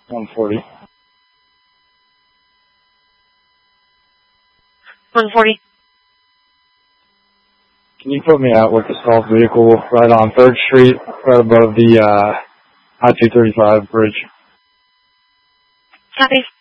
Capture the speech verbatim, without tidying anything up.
one forty. one forty. Can you put me out with the stalled vehicle right on third Street, right above the uh, I two thirty-five bridge? Copy.